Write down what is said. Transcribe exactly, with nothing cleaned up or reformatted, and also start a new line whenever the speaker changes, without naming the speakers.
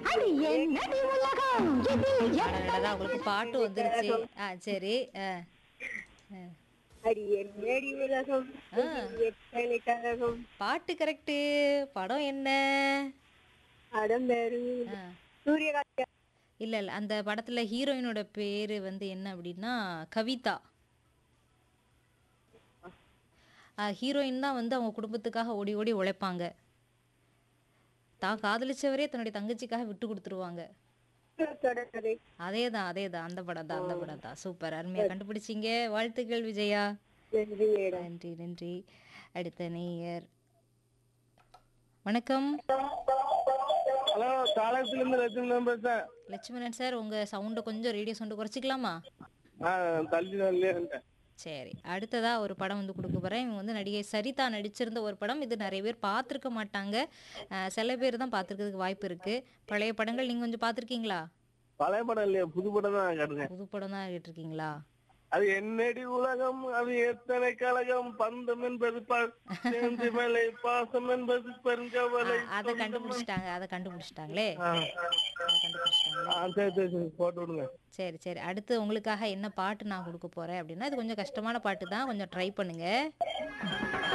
அது என்னடி உலகம் இதில்
அடடடா, உங்களுக்கு பாட்டு வந்துருச்சு. ஆ சரி. ஆ ஆ.
அடி என்னடி உலகம்
ஆ,
இதில் எத்தனை கழகம்
பாட்டு கரெக்டு. படம் என்ன?
அடம்பெரு
ஆ,
சூரியகாந்தி.
இல்ல இல்ல, அந்த படத்துல ஹீரோயினோட பேரு வந்து என்ன அப்படின்னா கவிதா. ஹீரோயின் தான் வந்து அவங்க குடும்பத்துக்காக ஓடி ஓடி உழைப்பாங்க. தான் காதலிச்சவரே தன்னுடைய தங்கச்சிக்காக விட்டு கொடுத்துருவாங்க.
தொடர்கதை.
அதேதான் அதேதான், அந்த படம் தான் அந்த படம் தான். சூப்பர், அருமையா கண்டுபிடிச்சீங்க. வாழ்த்துக்கள் விஜயா.
நன்றி மேடம்.
நன்றி நன்றி. அடுத்த நேயர். வணக்கம்
ஹலோ, காலேஜ்ல இருந்து லட்சுமணன் பேசுறேன்.
லட்சுமணன் சார், உங்க சவுண்டை கொஞ்சம் ரேடியோ சவுண்டு குறைச்சிக்கலாமா?
நான் தள்ளி தள்ளி இருந்தேன்.
சரி, அடுத்ததா ஒரு படம் வந்து கொடுக்க போறேன். இவங்க வந்து நடிகை சரிதா நடிச்சிருந்த ஒரு படம். இது நிறைய பேர் பார்த்துருக்க மாட்டாங்க. அஹ் சில பேர் தான் பார்த்துருக்கிறதுக்கு வாய்ப்பு இருக்கு. பழைய படங்கள் நீங்க கொஞ்சம் பார்த்துருக்கீங்களா?
பழைய படம் இல்லையா, புது படம் தான் கேட்டுங்க.
புது படம் தான் கேட்டிருக்கீங்களா?
அது என்னடி உலகம், அது எத்தனை கழகம், பந்தம் என்பது ப- சேர்ந்து மலை, பாசம் என்பது பெருங்கவலை.
அஹ் அதை கண்டுபிடிச்சிட்டாங்க, அதை கண்டுபிடிச்சிட்டாங்களே.
ஆ,
அதை கண்டுபிடிச்சிட்டாங்களே.
ஆ, சரி சரி சரி, போட்டு விடுங்க.
சரி சரி, அடுத்து உங்களுக்காக என்ன பாட்டு நான் கொடுக்க போறேன் அப்படின்னா, இது கொஞ்சம் கஷ்டமான பாட்டு தான், கொஞ்சம் ட்ரை பண்ணுங்க.